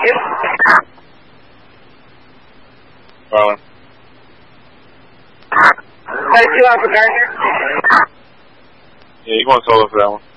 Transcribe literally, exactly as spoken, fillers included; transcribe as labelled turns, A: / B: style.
A: Marlon.
B: Got a two on for Gardner.
A: Yeah, you want solo for that one.